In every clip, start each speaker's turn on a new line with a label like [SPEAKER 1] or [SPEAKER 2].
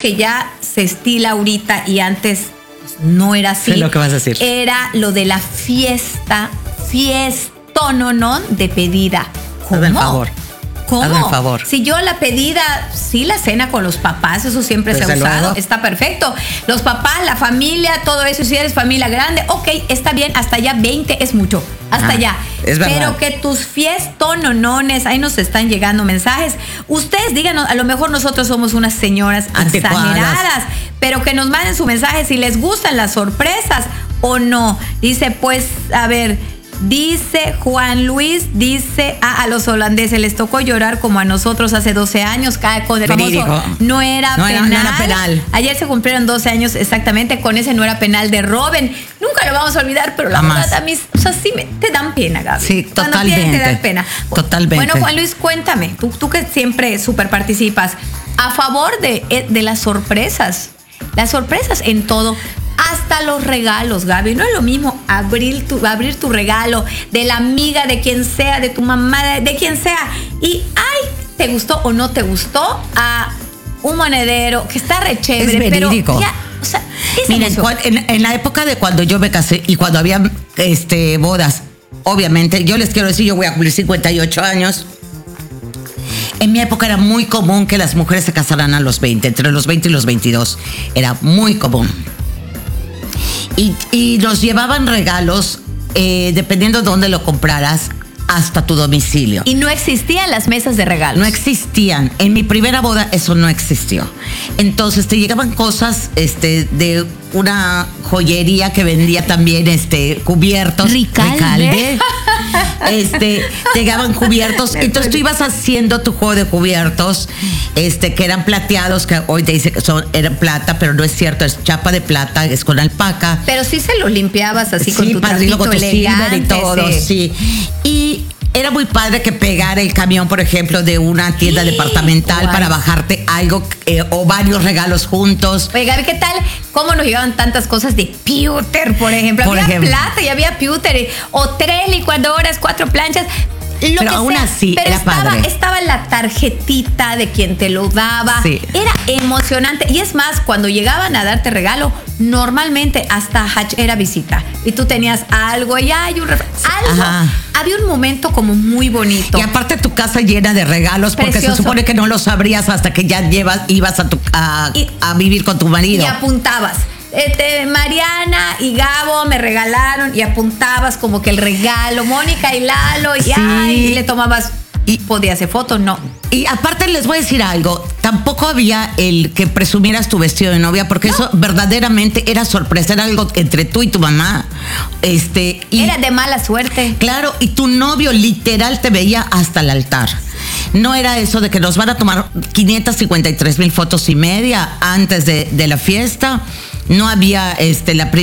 [SPEAKER 1] que ya se estila ahorita y antes no era así.
[SPEAKER 2] Sé lo que vas a decir.
[SPEAKER 1] Era lo de la fiestononón de pedida. ¿Cómo?
[SPEAKER 2] Hazme el favor.
[SPEAKER 1] ¿Cómo?
[SPEAKER 2] Hazme el favor.
[SPEAKER 1] Si yo la pedida, sí, la cena con los papás, eso siempre se ha
[SPEAKER 2] Desde
[SPEAKER 1] usado,
[SPEAKER 2] luego.
[SPEAKER 1] está perfecto. Los papás, la familia, todo eso, si eres familia grande, ok, está bien, hasta allá 20 es mucho, hasta allá.
[SPEAKER 2] Es verdad.
[SPEAKER 1] Pero que tus fiestononones, ahí nos están llegando mensajes. Ustedes díganos, a lo mejor nosotros somos unas señoras
[SPEAKER 2] Anticuadas.
[SPEAKER 1] exageradas, pero que nos manden su mensaje si les gustan las sorpresas o no. Dice, pues, a ver... Dice Juan Luis, dice a los holandeses les tocó llorar como a nosotros hace 12 años con el
[SPEAKER 2] Verídico.
[SPEAKER 1] famoso no era penal. Ayer se cumplieron 12 años exactamente con ese no era penal de Robben. Nunca lo vamos a olvidar, pero la verdad a mí, o sea, sí te dan pena, Gaby.
[SPEAKER 2] Sí,
[SPEAKER 1] Cuando
[SPEAKER 2] totalmente.
[SPEAKER 1] pierden, te dan pena.
[SPEAKER 2] Totalmente.
[SPEAKER 1] Bueno, Juan Luis, cuéntame, tú que siempre súper participas, a favor de las sorpresas en todo. Hasta los regalos, Gaby. No es lo mismo abrir tu regalo de la amiga, de quien sea, de tu mamá, de quien sea. Y, ay, ¿te gustó o no te gustó? A un monedero que está re chévere.
[SPEAKER 2] Es verídico.
[SPEAKER 1] Pero ya, o sea,
[SPEAKER 2] Miren, en la época de cuando yo me casé y cuando había bodas, obviamente, yo les quiero decir, yo voy a cumplir 58 años. En mi época era muy común que las mujeres se casaran a los 20, entre los 20 y los 22. Era muy común. Y nos llevaban regalos, dependiendo de dónde lo compraras, hasta tu domicilio.
[SPEAKER 1] Y no existían las mesas de regalos.
[SPEAKER 2] No existían. En mi primera boda eso no existió. Entonces te llegaban cosas de una joyería que vendía también cubiertos.
[SPEAKER 1] Ricalde.
[SPEAKER 2] Te llegaban cubiertos. Entonces tú ibas haciendo tu juego de cubiertos, que eran plateados, que hoy te dice que eran plata, pero no es cierto, es chapa de plata, es con alpaca.
[SPEAKER 1] Pero sí se los limpiabas así con tu
[SPEAKER 2] padrino,
[SPEAKER 1] trapito
[SPEAKER 2] con tu silver y
[SPEAKER 1] elegante,
[SPEAKER 2] todo, sí. Y era muy padre que pegara el camión, por ejemplo, de una tienda departamental para bajarte algo o varios regalos juntos.
[SPEAKER 1] Oye, Gaby, ¿qué tal? ¿Cómo nos llegaban tantas cosas de pewter, por ejemplo? Había plata y había pewter, o 3 licuadoras, 4 planchas.
[SPEAKER 2] Pero aún así era padre.
[SPEAKER 1] Estaba la tarjetita de quien te lo daba.
[SPEAKER 2] Sí.
[SPEAKER 1] Era emocionante. Y es más, cuando llegaban a darte regalo, normalmente hasta era visita. Y tú tenías algo y hay un algo.
[SPEAKER 2] Ajá.
[SPEAKER 1] Había un momento como muy bonito.
[SPEAKER 2] Y aparte tu casa llena de regalos, porque
[SPEAKER 1] Precioso.
[SPEAKER 2] se supone que no lo sabrías hasta que ya ibas a vivir con tu marido.
[SPEAKER 1] Y apuntabas. Mariana y Gabo me regalaron, y apuntabas como que el regalo, Mónica y Lalo, y
[SPEAKER 2] Sí.
[SPEAKER 1] ay, le tomabas, y podía hacer fotos, no.
[SPEAKER 2] Y aparte les voy a decir algo, tampoco había el que presumieras tu vestido de novia, porque eso verdaderamente era sorpresa, era algo entre tú y tu mamá.
[SPEAKER 1] Era de mala suerte.
[SPEAKER 2] Claro, y tu novio literal te veía hasta el altar. No era eso de que nos van a tomar 553,000 fotos y media antes de la fiesta. No había el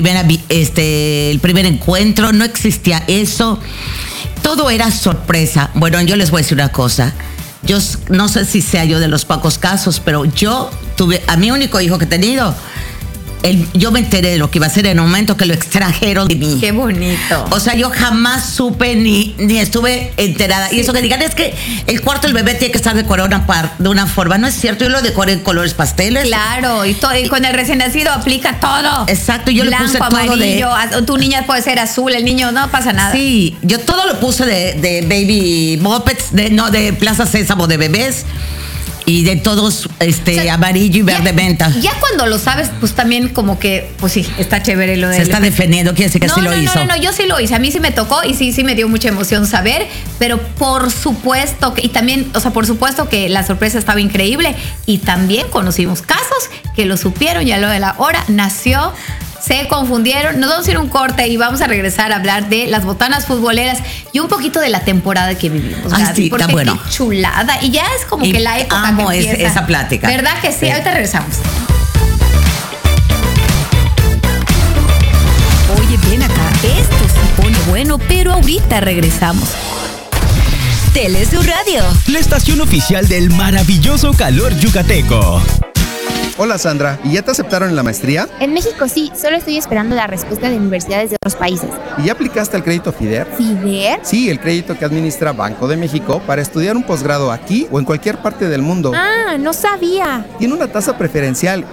[SPEAKER 2] primer encuentro, no existía eso. Todo era sorpresa. Bueno, yo les voy a decir una cosa. Yo no sé si sea yo de los pocos casos, pero yo tuve a mi único hijo que he tenido. Yo me enteré de lo que iba a ser en el momento que lo extrajeron de mí.
[SPEAKER 1] Qué bonito.
[SPEAKER 2] O sea, yo jamás supe ni estuve enterada. Sí. Y eso que digan es que el cuarto del bebé tiene que estar decorado de una forma. No es cierto, yo lo decoré en colores pasteles.
[SPEAKER 1] Claro, y con el recién nacido aplica todo.
[SPEAKER 2] Exacto, yo
[SPEAKER 1] blanco,
[SPEAKER 2] le puse todo
[SPEAKER 1] amarillo, tu niña puede ser azul, el niño no pasa nada.
[SPEAKER 2] Sí, yo todo lo puse de Baby Muppets, de Plaza Sésamo de bebés. Y de todos, amarillo y verde menta.
[SPEAKER 1] Ya cuando lo sabes, pues también como que, pues sí, está chévere lo de...
[SPEAKER 2] Se está defendiendo, quiere decir que sí lo hizo.
[SPEAKER 1] No, yo sí lo hice. A mí sí me tocó y sí me dio mucha emoción saber, pero por supuesto que, y también, o sea, por supuesto que la sorpresa estaba increíble, y también conocimos casos que lo supieron y a lo de la hora nació... Se confundieron. Nos vamos a ir a un corte y vamos a regresar a hablar de las botanas futboleras y un poquito de la temporada que vivimos.
[SPEAKER 2] Ay,
[SPEAKER 1] Gaby,
[SPEAKER 2] sí,
[SPEAKER 1] porque
[SPEAKER 2] está bueno.
[SPEAKER 1] qué chulada. Y ya es como que la época
[SPEAKER 2] amo
[SPEAKER 1] que empieza.
[SPEAKER 2] esa plática.
[SPEAKER 1] ¿Verdad que sí? Ahorita regresamos. Oye, ven acá. Esto se pone bueno, pero ahorita regresamos.
[SPEAKER 3] Telesur Radio,
[SPEAKER 4] la estación oficial del maravilloso calor yucateco.
[SPEAKER 5] Hola Sandra, ¿y ya te aceptaron en la maestría?
[SPEAKER 6] En México sí, solo estoy esperando la respuesta de universidades de otros países.
[SPEAKER 5] ¿Y ya aplicaste al crédito FIDER?
[SPEAKER 6] ¿FIDER?
[SPEAKER 5] Sí, el crédito que administra Banco de México para estudiar un posgrado aquí o en cualquier parte del mundo.
[SPEAKER 6] Ah, no sabía.
[SPEAKER 5] Tiene una tasa preferencial